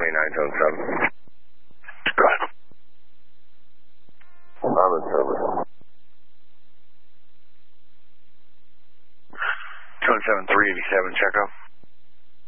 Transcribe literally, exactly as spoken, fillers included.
twenty-nine, tone seven. Go ahead. I'm in service. Tone seven, three eighty-seven, check out.